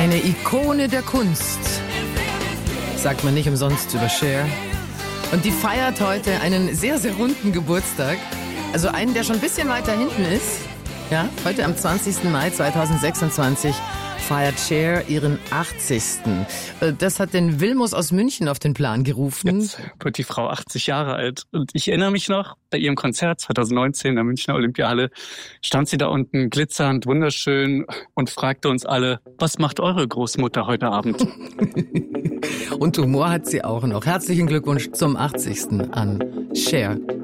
Eine Ikone der Kunst, sagt man nicht umsonst über Cher. Und die feiert heute einen sehr, sehr runden Geburtstag. Also einen, der schon ein bisschen weiter hinten ist. Ja, heute am 20. Mai 2026 feiert Cher ihren 80. Das hat den Wilmus aus München auf den Plan gerufen. Jetzt wird die Frau 80 Jahre alt. Und ich erinnere mich noch, bei ihrem Konzert 2019 in der Münchner Olympiahalle stand sie da unten glitzernd, wunderschön und fragte uns alle, was macht eure Großmutter heute Abend? Und Humor hat sie auch noch. Herzlichen Glückwunsch zum 80. an Cher.